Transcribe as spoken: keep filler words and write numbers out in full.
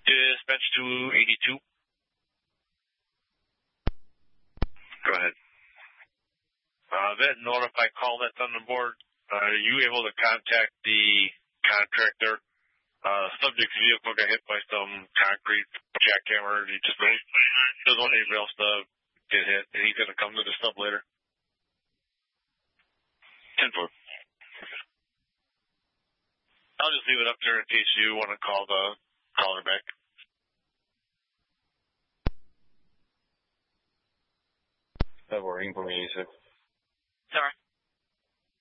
Dispatch to eighty-two. Go ahead. Uh, that notify call that's on the board, uh, are you able to contact the contractor? Uh, subject's vehicle got hit by some concrete jackhammer, and he just doesn't want anybody else to get hit, and he's going to come to the sub later. ten four. I'll just leave it up there in case you want to call the caller back. That working for me, eighty-six. Sorry.